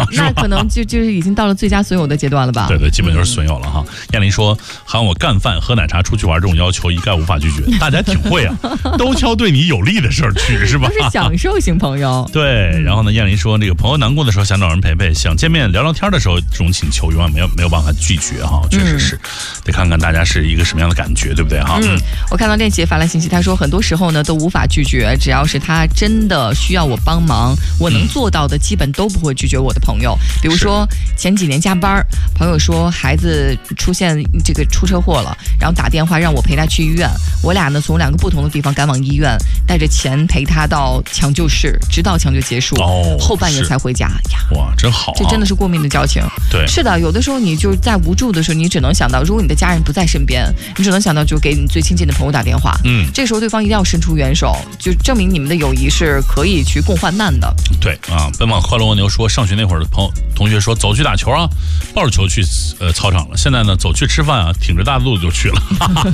那可能就是已经到了最佳损友的阶段了吧？ 对，基本就是损友了哈。燕玲说，喊我干饭、喝奶茶、出去玩这种要求，一概无法拒绝。大家挺会啊，都挑对你有利的事儿去，是吧？ 都是享受型朋友。 对，然后呢，燕玲说，这个朋友难过的时候想找人陪陪，想见面聊聊天的时候，这种请求永远没有办法拒绝哈。确实是，得看看大家是一个什么样的感觉，对不对哈？ 我看到练姐发来信息，她说很多时候呢都无法拒绝，只要是他真的需要我帮忙，我能做到的基本都不会拒绝我的朋友。比如说前几年加班，朋友说孩子出车祸了，然后打电话让我陪他去医院，我俩呢从2个不同的地方赶往医院，带着钱陪他到抢救室，直到抢救结束，后半夜才回家呀。 哇，真好这真的是过命的交情。 对， 是的，有的时候你就在无助的时候，你只能想到，如果你的家人不在身边，你只能想到就给你最亲近的朋友打电话。这时候对方一定要伸出援手，就证明你们的友谊是可以去共患难的。 对啊，奔跑快乐蜗牛说，上学那会儿的同学说走去打球啊，抱着球去操场了。现在呢，走去吃饭啊，挺着大肚子就去了。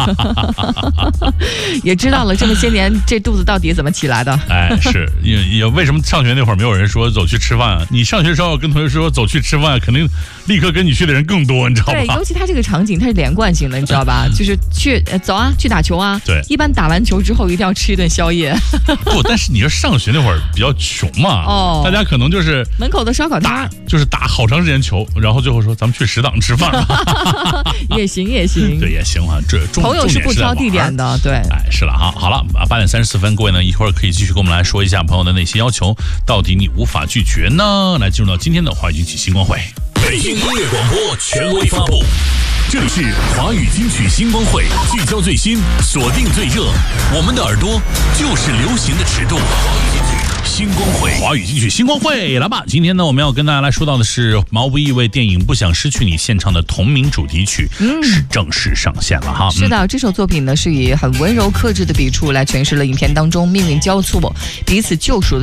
也知道了这么些年这肚子到底怎么起来的。 是也为什么上学那会儿没有人说走去吃饭啊？你上学的时候跟同学说走去吃饭，肯定立刻跟你去的人更多，你知道吧？ 对，尤其他这个场景它是连贯性的，你知道吧？就是走啊，去打球啊。 对， 一般打完球之后一定要吃一顿宵夜。 不，但是你说上学那会儿比较穷嘛，大家可能就是门口的烧烤摊， 就是打好长时间球，然后最后说咱们去食堂吃饭吧。 也行， 对，也行啊。这朋友是不挑地点的，对。 是了哈，好了，8点34分，各位呢一会儿可以继续跟我们来说一下朋友的那些要求，到底你无法拒绝呢？来进入到今天的华语金曲星光会。 北京音乐广播权威发布，这里是华语金曲星光会，聚焦最新，锁定最热，我们的耳朵就是流行的尺度。星光会， 华语金曲星光会来吧！今天呢，我们要跟大家来说到的是毛不易为电影《不想失去你》献唱的同名主题曲，是正式上线了哈。 是的，这首作品呢是以很温柔克制的笔触来诠释了影片当中命运交错、彼此救赎的